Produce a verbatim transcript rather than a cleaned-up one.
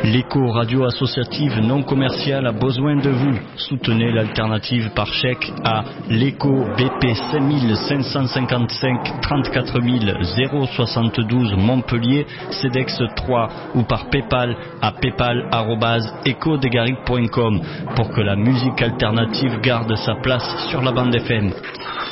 L'écho radio associative non commerciale a besoin de vous. Soutenez l'alternative par chèque à l'écho B P cinq cinq cinq cinq trente-quatre mille soixante-douze Montpellier, CEDEX trois ou par Paypal à paypal arobase echo des garrigues point com pour que la musique alternative garde sa place sur la bande F M.